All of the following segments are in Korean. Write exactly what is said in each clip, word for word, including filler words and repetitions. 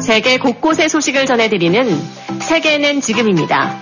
세계 곳곳의 소식을 전해드리는 세계는 지금입니다.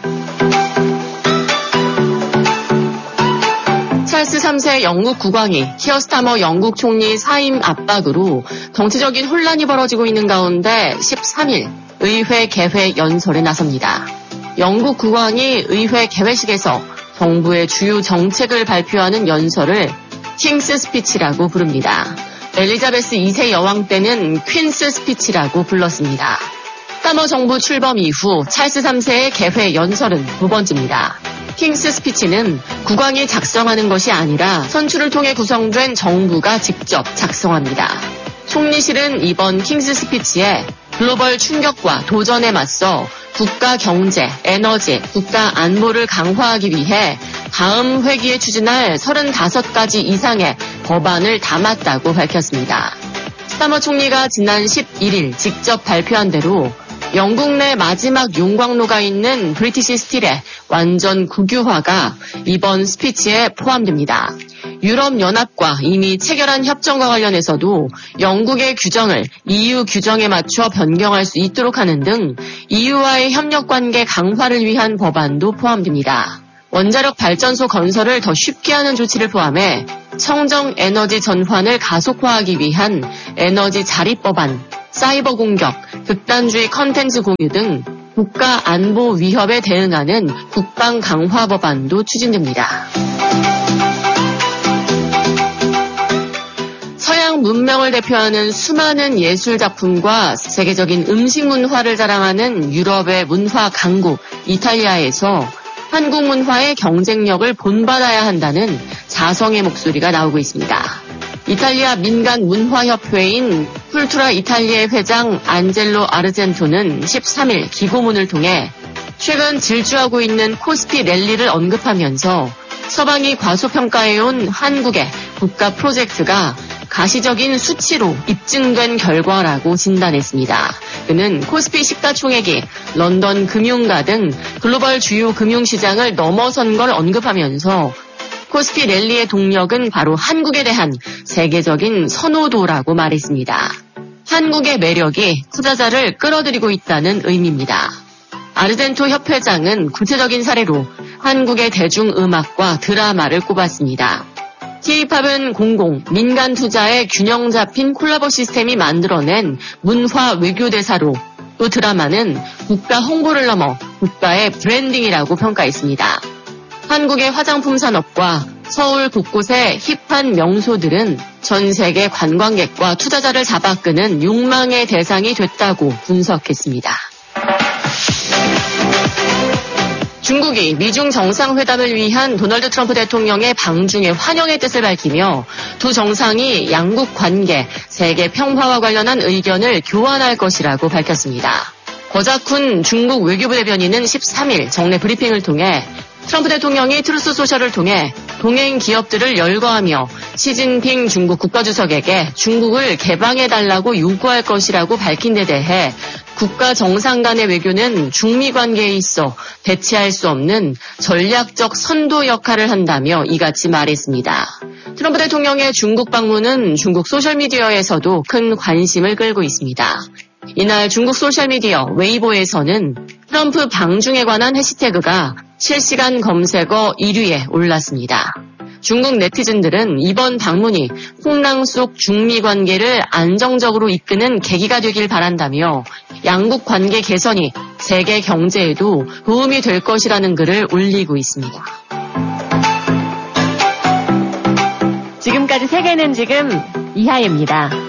찰스 삼 세 영국 국왕이 키어스타머 영국 총리 사임 압박으로 정치적인 혼란이 벌어지고 있는 가운데 십삼 일 의회 개회 연설에 나섭니다. 영국 국왕이 의회 개회식에서 정부의 주요 정책을 발표하는 연설을 킹스 스피치라고 부릅니다. 엘리자베스 이 세 여왕 때는 퀸스 스피치라고 불렀습니다. 스타머 정부 출범 이후 찰스 삼 세의 개회 연설은 두 번째입니다. 킹스 스피치는 국왕이 작성하는 것이 아니라 선출을 통해 구성된 정부가 직접 작성합니다. 총리실은 이번 킹스 스피치에 글로벌 충격과 도전에 맞서 국가 경제, 에너지, 국가 안보를 강화하기 위해 다음 회기에 추진할 서른다섯 가지 이상의 법안을 담았다고 밝혔습니다. 스타머 총리가 지난 십일 일 직접 발표한 대로 영국 내 마지막 용광로가 있는 브리티시 스틸의 완전 국유화가 이번 스피치에 포함됩니다. 유럽연합과 이미 체결한 협정과 관련해서도 영국의 규정을 이유 규정에 맞춰 변경할 수 있도록 하는 등 이유와의 협력관계 강화를 위한 법안도 포함됩니다. 원자력 발전소 건설을 더 쉽게 하는 조치를 포함해 청정 에너지 전환을 가속화하기 위한 에너지 자립법안, 사이버 공격, 극단주의 컨텐츠 공유 등 국가 안보 위협에 대응하는 국방 강화 법안도 추진됩니다. 서양 문명을 대표하는 수많은 예술 작품과 세계적인 음식 문화를 자랑하는 유럽의 문화 강국 이탈리아에서 한국 문화의 경쟁력을 본받아야 한다는 자성의 목소리가 나오고 있습니다. 이탈리아 민간문화협회인 쿨투라 이탈리아의 회장 안젤로 아르젠토는 십삼 일 기고문을 통해 최근 질주하고 있는 코스피 랠리를 언급하면서 서방이 과소평가해온 한국의 국가 프로젝트가 가시적인 수치로 입증된 결과라고 진단했습니다. 그는 코스피 시가총액이 런던 금융가 등 글로벌 주요 금융시장을 넘어선 걸 언급하면서 코스피 랠리의 동력은 바로 한국에 대한 세계적인 선호도라고 말했습니다. 한국의 매력이 투자자를 끌어들이고 있다는 의미입니다. 아르젠토 협회장은 구체적인 사례로 한국의 대중음악과 드라마를 꼽았습니다. K-팝은 공공, 민간 투자의 균형 잡힌 콜라보 시스템이 만들어낸 문화 외교 대사로 또 드라마는 국가 홍보를 넘어 국가의 브랜딩이라고 평가했습니다. 한국의 화장품 산업과 서울 곳곳의 힙한 명소들은 전 세계 관광객과 투자자를 잡아끄는 욕망의 대상이 됐다고 분석했습니다. 중국이 미중 정상회담을 위한 도널드 트럼프 대통령의 방중에 환영의 뜻을 밝히며 두 정상이 양국 관계, 세계 평화와 관련한 의견을 교환할 것이라고 밝혔습니다. 거자쿤 중국 외교부 대변인은 십삼 일 정례 브리핑을 통해 트럼프 대통령이 트루스 소셜을 통해 동행 기업들을 열거하며 시진핑 중국 국가주석에게 중국을 개방해달라고 요구할 것이라고 밝힌 데 대해 국가 정상 간의 외교는 중미 관계에 있어 대체할 수 없는 전략적 선도 역할을 한다며 이같이 말했습니다. 트럼프 대통령의 중국 방문은 중국 소셜미디어에서도 큰 관심을 끌고 있습니다. 이날 중국 소셜미디어 웨이보에서는 트럼프 방중에 관한 해시태그가 실시간 검색어 일 위에 올랐습니다. 중국 네티즌들은 이번 방문이 풍랑 속 중미 관계를 안정적으로 이끄는 계기가 되길 바란다며 양국 관계 개선이 세계 경제에도 도움이 될 것이라는 글을 올리고 있습니다. 지금까지 세계는 지금 이하예입니다.